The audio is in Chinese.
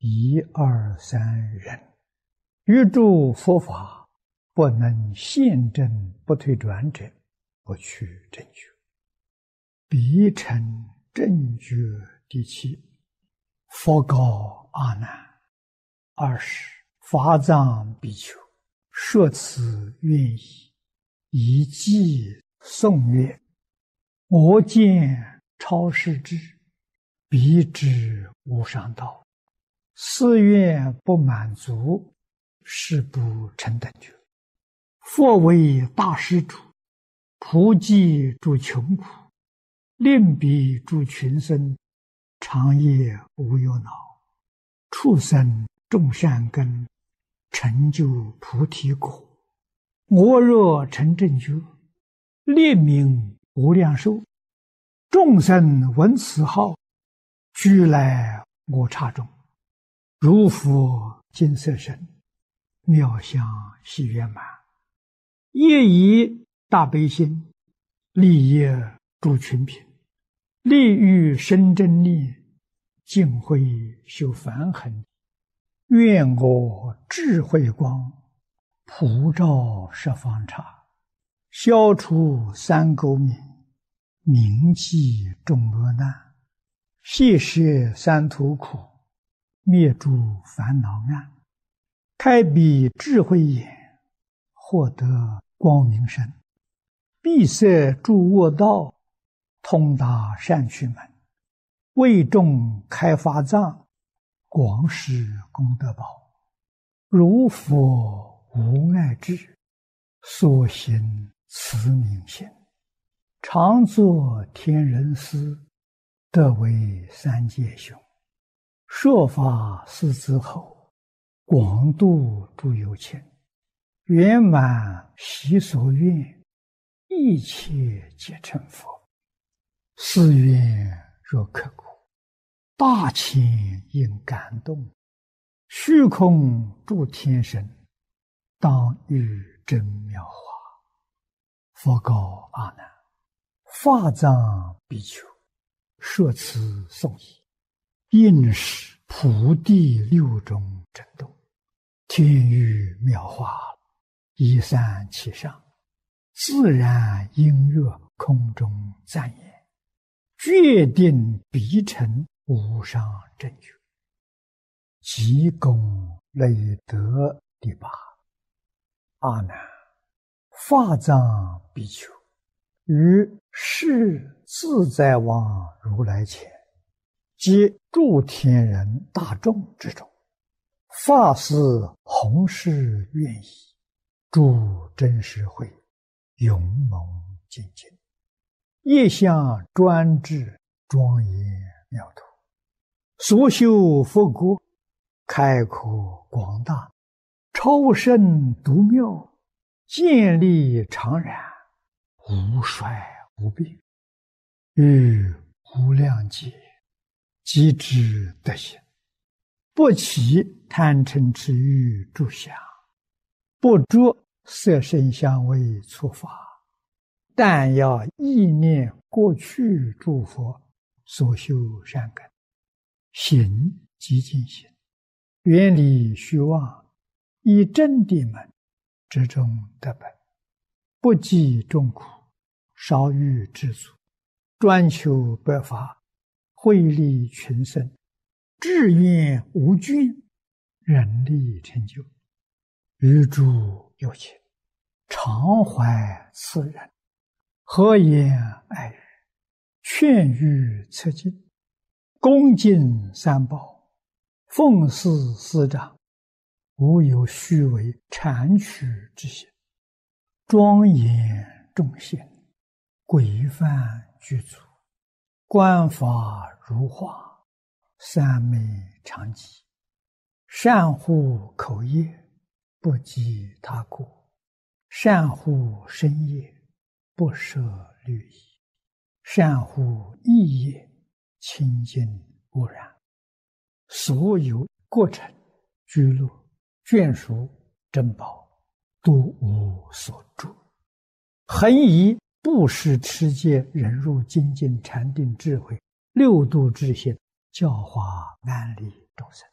一二三人，欲诸佛法不能现证不退转者，不取正觉。彼成正觉第七。佛告阿难：20法藏比丘，说此愿意，一记诵曰：我见超世智，彼知无上道。誓愿不满足，誓不成等觉。佛为大施主，普济诸穷苦，令彼诸群生，长夜无忧恼，畜生种善根，成就菩提果。我若成正觉，列名无量寿，众生闻此号，俱来我刹中。如佛金色身，妙相喜圆满，业以大悲心，利益诸群品，利欲生真力，尽慧修梵行。愿我智慧光，普照十方刹，消除三垢冥，铭记众恶难，悉摄三途苦，灭诸烦恼暗，开彼智慧眼，获得光明身，闭塞诸恶道，通达善趣门，为众开法藏，广施功德宝。如佛无碍智，所行慈悯心，常作天人师，得为三界雄。说法四之后，广度诸有情，圆满习所愿，一切皆成佛。誓愿若刻苦，大千应感动，虚空诸天神，当遇真妙法。佛告阿难：法藏比丘，说此颂义，应是普地六种震动，天雨妙化，一散其上，自然音乐空中赞言，决定必成无上正觉。积功累德第八。阿难，法藏比丘于世自在王如来前，及诸天人大众之中，发誓弘誓愿意，诸真实会勇猛精进，业相专制，庄严妙土，所修佛国开阔广大，超胜独妙，建立常然，无衰无病，于无量劫即知德行，不起贪嗔痴欲诸想，不着色声香味触法，但要意念过去诸佛所修善根，行即净行，远离虚妄，以真谛门之中得本，不计众苦，少欲知足，专求百法，惠利群生，志愿无倦，人力成就。于诸有情，常怀慈仁，和颜爱语，劝喻策进，恭敬三宝，奉事师长，无有虚伪谄曲之心，庄严众贤，规范具足，观法如画，三昧常寂，善护口业，不积他过，善护身业，不摄律仪，善护意业，清净无染。所有过程、居落、眷属、珍宝，都无所著。恒以布施、持戒、忍辱、精进、禅定、智慧六度之心，教化安利众生。